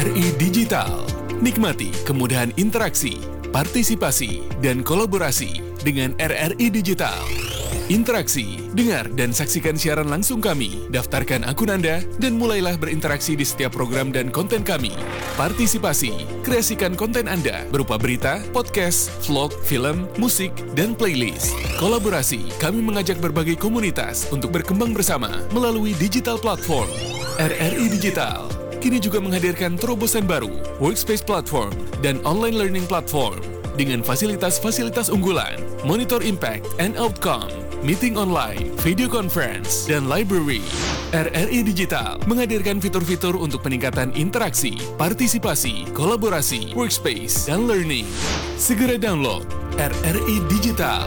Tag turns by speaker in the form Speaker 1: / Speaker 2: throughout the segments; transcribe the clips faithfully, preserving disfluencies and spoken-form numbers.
Speaker 1: R I Digital. Nikmati kemudahan interaksi, partisipasi, dan kolaborasi dengan R R I Digital. Interaksi, dengar dan saksikan siaran langsung kami, daftarkan akun Anda, dan mulailah berinteraksi di setiap program dan konten kami. Partisipasi, kreasikan konten Anda berupa berita, podcast, vlog, film, musik, dan playlist. Kolaborasi, kami mengajak berbagai komunitas untuk berkembang bersama melalui digital platform. R R I Digital kini juga menghadirkan terobosan baru, workspace platform, dan online learning platform dengan fasilitas-fasilitas unggulan, monitor impact and outcome, meeting online, video conference, dan library. R R I Digital menghadirkan fitur-fitur untuk peningkatan interaksi, partisipasi, kolaborasi, workspace, dan learning. Segera download R R I Digital.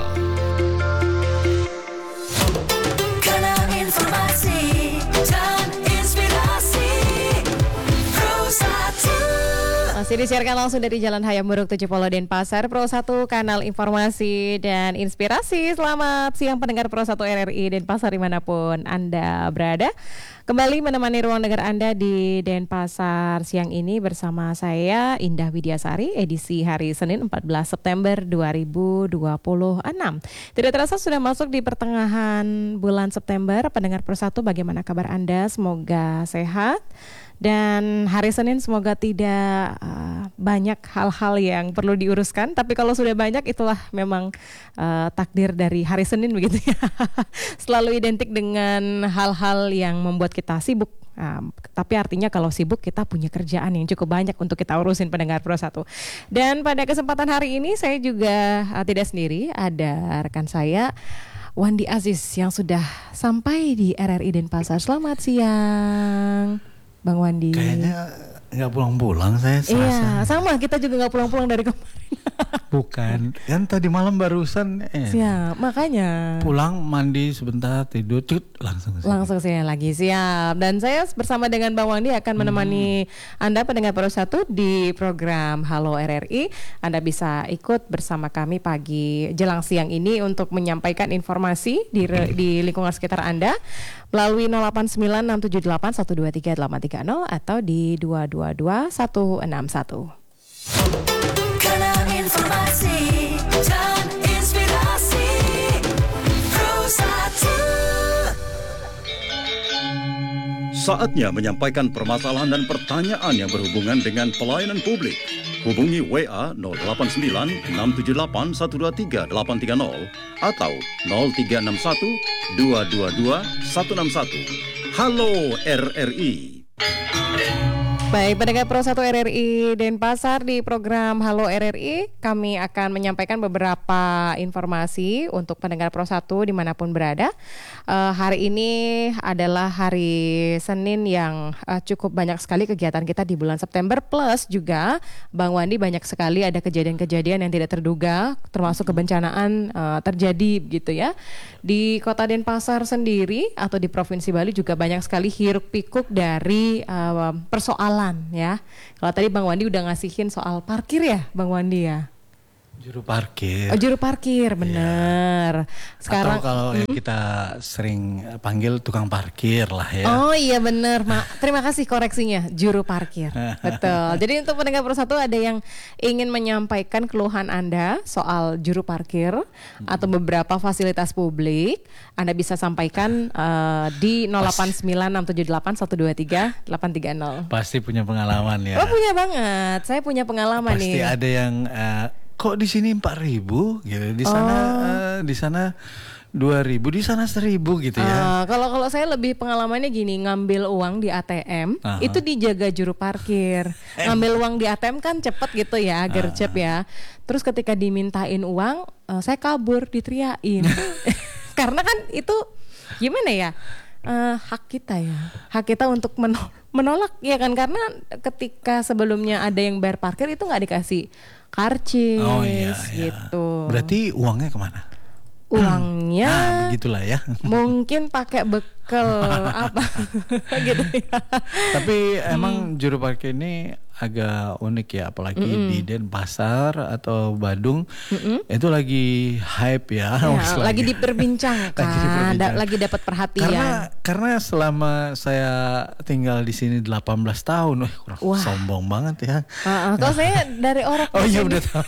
Speaker 2: Kanal informasi dan inspirasi Pro satu.
Speaker 3: Masih disiarkan langsung dari Jalan Hayam Buruk tujuh Polo Denpasar, Pro satu, kanal informasi dan inspirasi. Selamat siang pendengar Pro satu R R I Denpasar dimanapun Anda berada. Kembali menemani ruang dengar Anda di Denpasar siang ini bersama saya Indah Widiasari, edisi hari Senin empat belas September dua ribu dua puluh enam. Tidak terasa sudah masuk di pertengahan bulan September. Pendengar Pro satu, bagaimana kabar Anda? Semoga sehat. Dan hari Senin semoga tidak uh, banyak hal-hal yang perlu diuruskan. Tapi kalau sudah banyak, itulah memang uh, takdir dari hari Senin begitu ya. Selalu identik dengan hal-hal yang membuat kita sibuk. Uh, tapi artinya kalau sibuk kita punya kerjaan yang cukup banyak untuk kita urusin, pendengar Pro satu. Dan pada kesempatan hari ini saya juga uh, tidak sendiri. Ada rekan saya Wandi Aziz yang sudah sampai di R R I Denpasar. Selamat siang Bang Wandi.
Speaker 4: Kayaknya nggak pulang-pulang saya serasa.
Speaker 3: Iya, sama, kita juga nggak pulang-pulang dari kemarin.
Speaker 4: Bukan, kan tadi malam barusan eh,
Speaker 3: Siap, makanya
Speaker 4: pulang mandi sebentar tidur cut langsung kesini.
Speaker 3: langsung saya lagi siap. Dan saya bersama dengan Bang Wandi akan menemani hmm. Anda pendengar Pro satu di program Halo R R I. Anda bisa ikut bersama kami pagi jelang siang ini untuk menyampaikan informasi di, di lingkungan sekitar Anda melalui nol delapan sembilan enam tujuh delapan satu dua tiga delapan tiga nol atau di dua dua dua satu enam satu.
Speaker 2: Kanal informasi dan inspirasi Pro satu.
Speaker 5: Saatnya menyampaikan permasalahan dan pertanyaan yang berhubungan dengan pelayanan publik. Hubungi W A nol delapan sembilan enam tujuh delapan satu dua tiga delapan tiga nol atau nol tiga enam satu dua dua dua satu enam satu. Halo R R I.
Speaker 3: Baik, pendengar Pro satu R R I Denpasar, di program Halo R R I kami akan menyampaikan beberapa informasi untuk pendengar Pro satu dimanapun berada. uh, Hari ini adalah hari Senin yang uh, cukup banyak sekali kegiatan kita di bulan September. Plus juga Bang Wandi, banyak sekali ada kejadian-kejadian yang tidak terduga, termasuk kebencanaan uh, terjadi gitu ya. Di kota Denpasar sendiri atau di Provinsi Bali juga banyak sekali hiruk pikuk dari uh, persoalan ya. Kalau tadi Bang Wandi udah ngasihin soal parkir ya, Bang Wandi ya.
Speaker 4: Juru parkir.
Speaker 3: Oh, juru parkir, bener. Ya. Sekarang
Speaker 4: atau kalau
Speaker 3: mm-hmm.
Speaker 4: kita sering panggil tukang parkir lah ya.
Speaker 3: Oh iya bener, Ma. Terima kasih koreksinya, juru parkir. Betul. Jadi untuk pendengar Pro satu, ada yang ingin menyampaikan keluhan Anda soal juru parkir hmm. atau beberapa fasilitas publik, Anda bisa sampaikan uh, di nol delapan sembilan enam tujuh delapan satu dua tiga delapan tiga nol.
Speaker 4: Pasti punya pengalaman ya.
Speaker 3: Oh punya banget, saya punya pengalaman
Speaker 4: Pasti
Speaker 3: nih.
Speaker 4: Pasti ada yang uh, kok di sini empat ribu gitu, di sana
Speaker 3: oh.
Speaker 4: uh, di sana dua ribu, di sana seribu gitu ya.
Speaker 3: Uh, kalau kalau saya lebih pengalamannya gini, ngambil uang di A T M uh-huh. itu dijaga juru parkir. Ngambil uang di A T M kan cepet gitu ya, gercep uh-huh. ya. Terus ketika dimintain uang, uh, saya kabur, diteriakin. Karena kan itu gimana ya? Uh, hak kita ya, hak kita untuk menol- menolak ya kan, karena ketika sebelumnya ada yang bayar parkir itu nggak dikasih karcis,
Speaker 4: oh, iya,
Speaker 3: gitu.
Speaker 4: iya. Berarti uangnya kemana?
Speaker 3: uangnya
Speaker 4: Nah, begitulah ya.
Speaker 3: mungkin pakai bekal apa gitu ya.
Speaker 4: Tapi emang juru parkir ini agak unik ya, apalagi
Speaker 3: Mm-mm.
Speaker 4: di Denpasar atau Badung itu lagi hype ya,
Speaker 3: Ya,
Speaker 4: Mas,
Speaker 3: lagi diperbincangkan,
Speaker 4: Lagi diperbincangkan.
Speaker 3: da- lagi dapat perhatian.
Speaker 4: Karena karena selama saya tinggal di sini delapan belas tahun, wah, kurang
Speaker 3: Wah.
Speaker 4: sombong banget ya.
Speaker 3: Uh-uh. Kalau saya dari orang
Speaker 4: Oh iya
Speaker 3: kesini.
Speaker 4: udah tahu.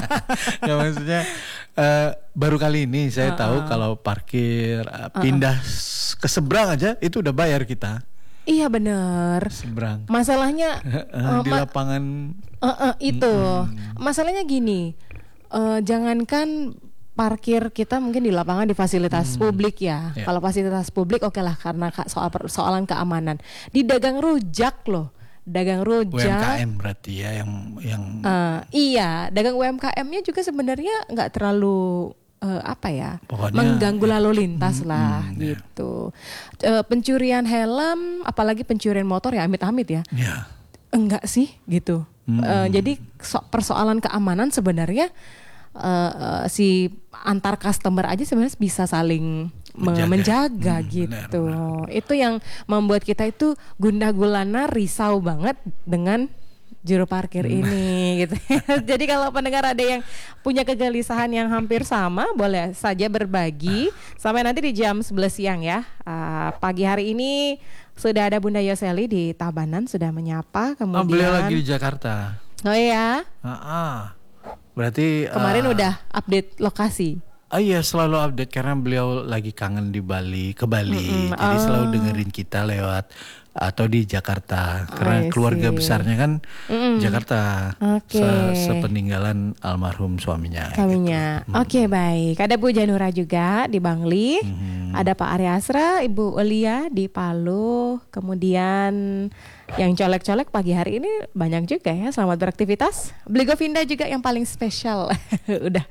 Speaker 4: Ya maksudnya eh, baru kali ini saya tahu kalau parkir eh, pindah s- ke seberang aja itu udah bayar kita.
Speaker 3: Iya bener.
Speaker 4: Seberang.
Speaker 3: Masalahnya
Speaker 4: Eh,
Speaker 3: uh,
Speaker 4: di
Speaker 3: ma-
Speaker 4: lapangan
Speaker 3: uh-uh, itu. Masalahnya gini, eh, jangankan parkir kita mungkin di lapangan di fasilitas publik ya.
Speaker 4: Ya.
Speaker 3: Kalau fasilitas publik oke lah karena ka- soal persoalan keamanan. Di dagang rujak loh, dagang
Speaker 4: U M K
Speaker 3: rujak.
Speaker 4: M berarti ya yang yang
Speaker 3: Eh, iya, dagang U M K M-nya juga sebenarnya nggak terlalu eh, apa ya,
Speaker 4: Pokoknya-
Speaker 3: mengganggu lalu lintas lah
Speaker 4: mm, ya.
Speaker 3: gitu. Eh, pencurian helm, apalagi pencurian motor ya amit-amit ya.
Speaker 4: ya.
Speaker 3: Enggak sih gitu.
Speaker 4: Hmm.
Speaker 3: Eh, jadi so- persoalan keamanan sebenarnya eh, eh, si antar customer aja sebenarnya bisa saling me-
Speaker 4: Menjaga.
Speaker 3: menjaga
Speaker 4: Hmm,
Speaker 3: gitu.
Speaker 4: benar,
Speaker 3: Itu yang membuat kita itu gundah gulana risau banget dengan juru parkir
Speaker 4: Hmm.
Speaker 3: ini gitu. Jadi kalau pendengar ada yang punya kegelisahan yang hampir sama, boleh saja berbagi sampai nanti di jam sebelas siang ya. Ah, pagi hari ini sudah ada Bunda Yoseli di Tabanan sudah menyapa,
Speaker 4: Oh, beliau lagi
Speaker 3: kemudian
Speaker 4: di Jakarta.
Speaker 3: oh ya,
Speaker 4: Ah, ah. Berarti
Speaker 3: kemarin
Speaker 4: ah,
Speaker 3: udah update lokasi.
Speaker 4: Ah iya, selalu update karena beliau lagi kangen di Bali, ke Bali.
Speaker 3: Mm-mm.
Speaker 4: Jadi selalu
Speaker 3: Oh.
Speaker 4: dengerin kita lewat atau di Jakarta karena
Speaker 3: I
Speaker 4: keluarga
Speaker 3: see.
Speaker 4: besarnya kan
Speaker 3: Mm-mm.
Speaker 4: Jakarta.
Speaker 3: Oke.
Speaker 4: Se- sepeninggalan almarhum suaminya.
Speaker 3: Kaminya.
Speaker 4: gitu.
Speaker 3: Oke baik. Ada Bu Janura juga di Bangli.
Speaker 4: Mhm.
Speaker 3: Ada Pak Aryasra, Ibu Olia di Palu. Kemudian yang colek-colek pagi hari ini banyak juga ya. Selamat beraktivitas. Beli Govinda juga yang paling spesial. Udah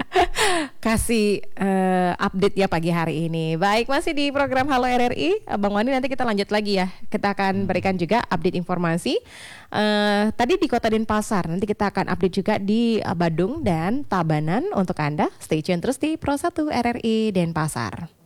Speaker 3: kasih eh, update ya pagi hari ini. Baik, masih di program Halo R R I. Bang Wani, nanti kita lanjut lagi ya. Kita akan berikan juga update informasi. Eh, tadi di Kota Denpasar, nanti kita akan update juga di eh, Badung dan Tabanan untuk Anda. Stay tune terus di Pro satu R R I Denpasar.